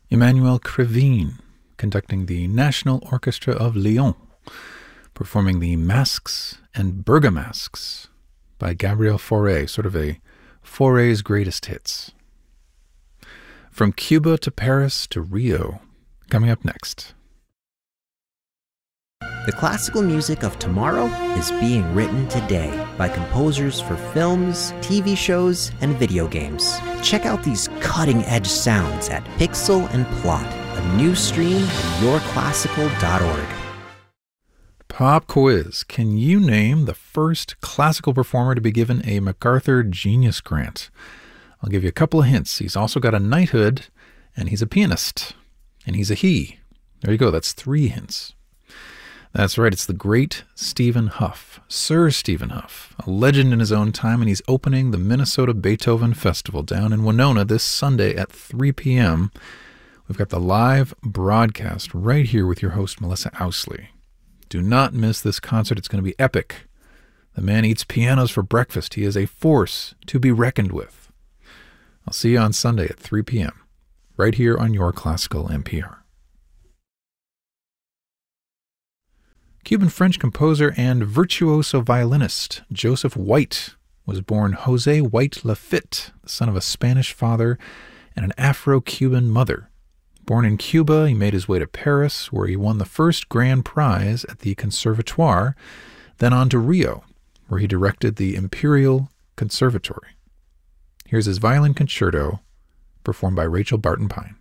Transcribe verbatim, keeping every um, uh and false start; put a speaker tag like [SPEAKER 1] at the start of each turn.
[SPEAKER 1] Emmanuel Krivine, conducting the National Orchestra of Lyon, performing the Masques and Bergamasques by Gabriel Fauré, sort of a Fauré's greatest hits. From Cuba to Paris to Rio, coming up next.
[SPEAKER 2] The classical music of tomorrow is being written today by composers for films, T V shows, and video games. Check out these cutting-edge sounds at Pixel and Plot, a new stream at your classical dot org.
[SPEAKER 1] Pop quiz. Can you name the first classical performer to be given a MacArthur Genius Grant? I'll give you a couple of hints. He's also got a knighthood, and he's a pianist, and he's a he. There you go. That's three hints. That's right, it's the great Stephen Hough, Sir Stephen Hough, a legend in his own time, and he's opening the Minnesota Beethoven Festival down in Winona this Sunday at three p.m. We've got the live broadcast right here with your host, Melissa Ousley. Do not miss this concert. It's going to be epic. The man eats pianos for breakfast. He is a force to be reckoned with. I'll see you on Sunday at three p.m. right here on Your Classical N P R. Cuban-French composer and virtuoso violinist Joseph White was born José White Lafitte, the son of a Spanish father and an Afro-Cuban mother. Born in Cuba, he made his way to Paris, where he won the first grand prize at the Conservatoire, then on to Rio, where he directed the Imperial Conservatory. Here's his violin concerto, performed by Rachel Barton Pine.